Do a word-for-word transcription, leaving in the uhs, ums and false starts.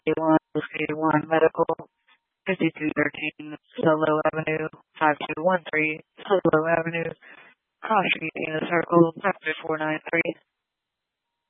A one, A one Medical, fifty-two thirteen Solo Avenue, five two one three Solo Avenue, Cross Street in the Circle, five four nine three.